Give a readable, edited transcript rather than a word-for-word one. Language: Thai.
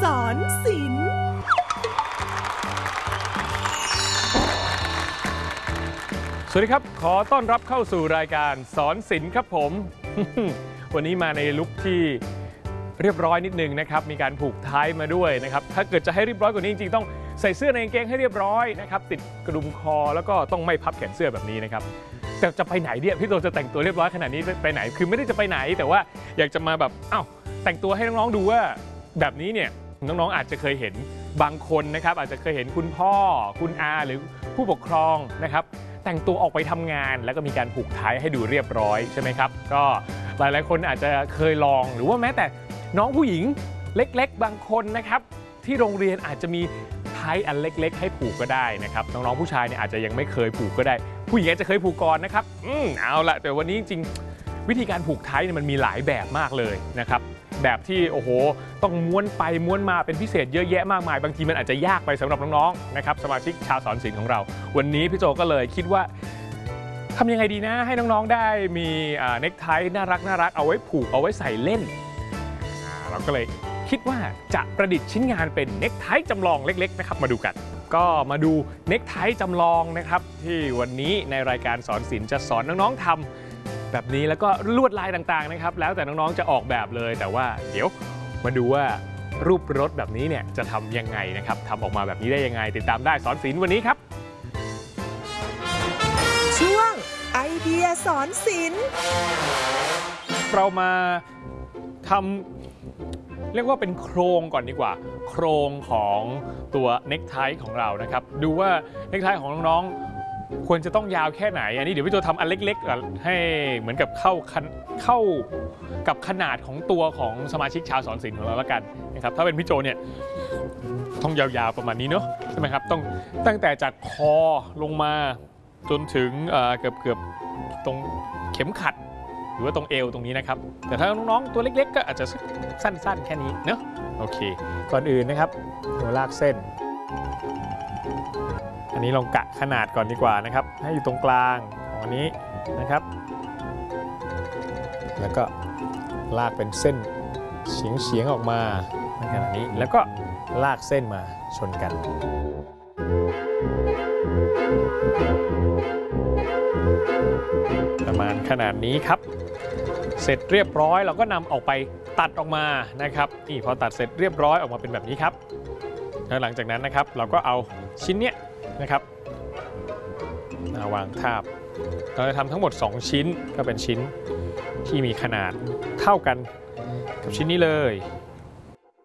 สอนศิลป์สวัสดีครับขอต้อนรับเข้าสู่รายการสอนศิลป์ครับผม วันนี้มาในลุคที่เรียบร้อยนิดนึงนะครับมีการผูกไทมาด้วยนะครับถ้าเกิดจะให้เรียบร้อยกว่านี้จริงๆต้องใส่เสื้อในกางเกงให้เรียบร้อยนะครับติดกระดุมคอแล้วก็ต้องไม่พับแขนเสื้อแบบนี้นะครับแต่จะไปไหนเนี่ยพี่โตจะแต่งตัวเรียบร้อยขนาดนี้ไปไหนคือไม่ได้จะไปไหนแต่ว่าอยากจะมาแบบแต่งตัวให้น้องๆดูว่าแบบนี้เนี่ยน้องๆอาจจะเคยเห็นบางคนนะครับอาจจะเคยเห็นคุณพ่อคุณอาหรือผู้ปกครองนะครับแต่งตัวออกไปทำงานแล้วก็มีการผูกไทให้ดูเรียบร้อยใช่ไหมครับก็หลายๆคนอาจจะเคยลองหรือว่าแม้แต่น้องผู้หญิงเล็กๆบางคนนะครับที่โรงเรียนอาจจะมีไทอันเล็กๆให้ผูกก็ได้นะครับน้องๆผู้ชายเนี่ยอาจจะยังไม่เคยผูกก็ได้ผู้หญิงอาจจะเคยผูกก่อนนะครับเอาละแต่วันนี้จริงวิธีการผูกไทเนี่ยมันมีหลายแบบมากเลยนะครับแบบที่โอ้โหต้องม้วนไปม้วนมาเป็นพิเศษเยอะแยะมากมายบางทีมันอาจจะยากไปสำหรับน้องๆนะครับสมาชิกชาวสอนศิลป์ของเราวันนี้พี่โจก็เลยคิดว่าทำยังไงดีนะให้น้องๆได้มีเน็กไทน่ารักเอาไว้ผูกเอาไว้ใส่เล่นเราก็เลยคิดว่าจะประดิษฐ์ชิ้นงานเป็นเน็กไทจำลองเล็กๆนะครับมาดูกันก็มาดูเน็กไทจำลองนะครับที่วันนี้ในรายการสอนศิลป์จะสอนน้องๆทำแบบนี้แล้วก็ลวดลายต่างๆนะครับแล้วแต่น้องๆจะออกแบบเลยแต่ว่าเดี๋ยวมาดูว่ารูปรถแบบนี้เนี่ยจะทำยังไงนะครับทำออกมาแบบนี้ได้ยังไงติดตามได้สอนศิลป์วันนี้ครับช่วงไอเดียสอนศิลป์เรามาทำเรียกว่าเป็นโครงก่อนดีกว่าโครงของตัวเน็กไทของเรานะครับดูว่าเน็กไทของน้องๆควรจะต้องยาวแค่ไหนอันนี้เดี๋ยวพี่โจทำอันเล็กๆให้เหมือนกับเข้ากับขนาดของตัวของสมาชิกชาวสอนศิลป์ของเราแล้วกันนะครับถ้าเป็นพี่โจเนี่ยต้องยาวๆประมาณนี้เนอะใช่ไหมครับต้องตั้งแต่จากคอลงมาจนถึงเกือบตรงเข็มขัดหรือว่าตรงเอวตรงนี้นะครับแต่ถ้าน้องๆตัวเล็กๆก็อาจจะสั้นๆแค่นี้เนอะโอเคก่อนอื่นนะครับเราลากเส้นอันนี้ลองกะขนาดก่อนดีกว่านะครับให้อยู่ตรงกลางของอันนี้นะครับแล้วก็ลากเป็นเส้นเฉียงออกมาขนาดนี้แล้วก็ลากเส้นมาชนกันประมาณขนาดนี้ครับเสร็จเรียบร้อยเราก็นำออกไปตัดออกมานะครับนี่พอตัดเสร็จเรียบร้อยออกมาเป็นแบบนี้ครับแล้วหลังจากนั้นนะครับเราก็เอาชิ้นเนี้ยนะครับมาวางทาบเราจะทำทั้งหมด2ชิ้นก็เป็นชิ้นที่มีขนาดเท่ากันกับชิ้นนี้เลย